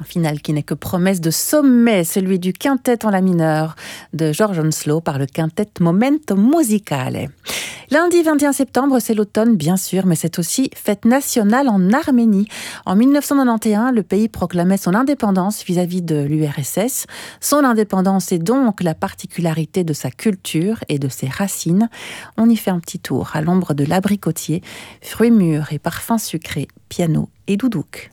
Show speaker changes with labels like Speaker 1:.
Speaker 1: Un final qui n'est que promesse de sommet, celui du quintet en la mineur de George Onslow par le quintet Momento Musicale. Lundi 21 septembre, c'est l'automne bien sûr, mais c'est aussi fête nationale en Arménie. En 1991, le pays proclamait son indépendance vis-à-vis de l'URSS. Son indépendance est donc la particularité de sa culture et de ses racines. On y fait un petit tour à l'ombre de l'abricotier, fruits mûrs et parfums sucrés, piano et doudouk.